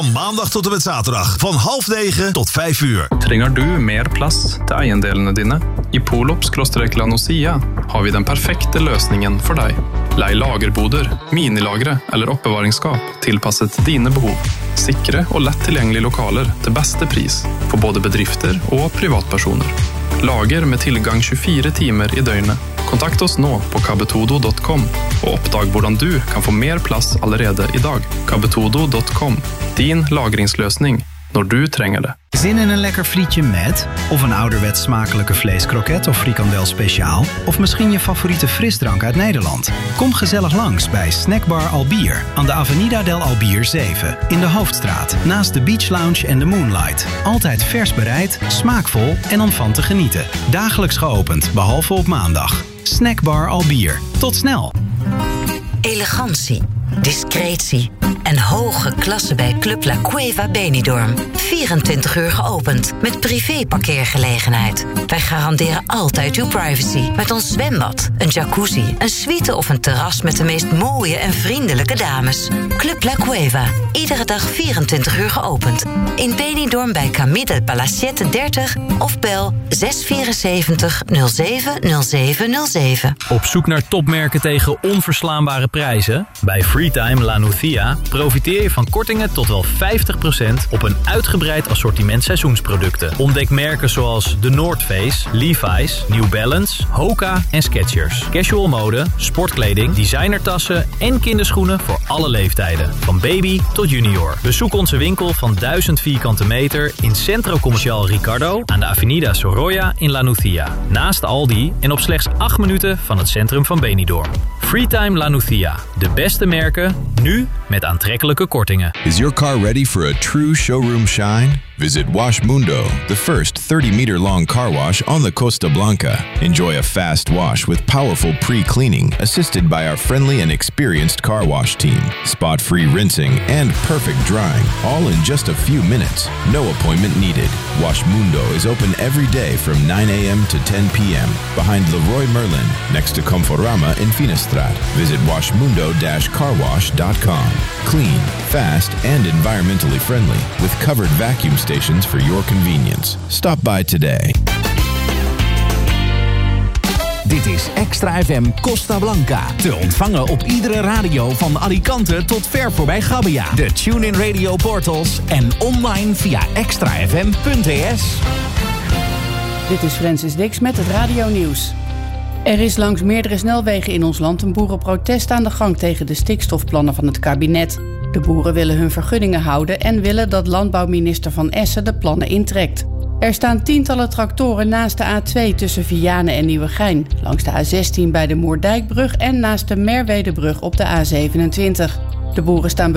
Maandag tot en met zaterdag van 8:30 tot 5:00. Trenger du mer plass til eiendelene dine? I Polop/Lanosia har vi den perfekte løsningen for deg. Lei lagerboder, minilagre eller oppbevaringsskap tilpasset dine behov. Sikre og lett tilgjengelige lokaler til beste pris for både bedrifter og privatpersoner. Lager med tilgang 24 timer i døgnet. Kontakt oss nå på kabetodo.com og oppdag hvordan du kan få mer plass allerede i dag. kabetodo.com, din lagringsløsning når du trenger det. Zin in een lekker frietje met? Of een ouderwets smakelijke vleeskroket of frikandel speciaal? Of misschien je favoriete frisdrank uit Nederland? Kom gezellig langs bij Snackbar Albier aan de Avenida del Albier 7 in de Hoofdstraat, naast de Beach Lounge en de Moonlight. Altijd vers bereid, smaakvol en om van te genieten. Dagelijks geopend, behalve op maandag. Snackbar Albier. Tot snel! Elegantie, discretie en hoge klasse bij Club La Cueva Benidorm. 24 uur geopend met privé-parkeergelegenheid. Wij garanderen altijd uw privacy met ons zwembad, een jacuzzi, een suite of een terras met de meest mooie en vriendelijke dames. Club La Cueva, iedere dag 24 uur geopend. In Benidorm bij Camille Palaciette 30 of bel 674 070707. Op zoek naar topmerken tegen onverslaanbare prijzen? Bij Freetime Lanosia profiteer je van kortingen tot wel 50% op een uitgebreid assortiment seizoensproducten. Ontdek merken zoals The North Face, Levi's, New Balance, Hoka en Skechers. Casual mode, sportkleding, designertassen en kinderschoenen voor alle leeftijden. Van baby tot junior. Bezoek onze winkel van 1000 vierkante meter in Centro Comercial Ricardo aan de Avenida Sorolla in Lanosia. Naast Aldi en op slechts 8 minuten van het centrum van Benidorm. Freetime Lanosia. De beste merken, nu met aantrekkelijke kortingen. Is your car ready for a true showroom shine? Visit Wash Mundo, the first 30-meter-long car wash on the Costa Blanca. Enjoy a fast wash with powerful pre-cleaning, assisted by our friendly and experienced car wash team. Spot-free rinsing and perfect drying, all in just a few minutes. No appointment needed. Wash Mundo is open every day from 9 a.m. to 10 p.m. behind Leroy Merlin, next to Conforama in Finestraat. Visit washmundo-carwash.com. Clean, fast, and environmentally friendly, with covered vacuum stations for your convenience. Stop by today. Dit is Extra FM Costa Blanca. Te ontvangen op iedere radio van Alicante tot ver voorbij Gabbia. De TuneIn Radio portals en online via extrafm.es. Dit is Francis Dix met het radionieuws. Er is langs meerdere snelwegen in ons land een boerenprotest aan de gang tegen de stikstofplannen van het kabinet. De boeren willen hun vergunningen houden en willen dat landbouwminister Van Essen de plannen intrekt. Er staan tientallen tractoren naast de A2 tussen Vianen en Nieuwegein, langs de A16 bij de Moerdijkbrug en naast de Merwedebrug op de A27. De boeren staan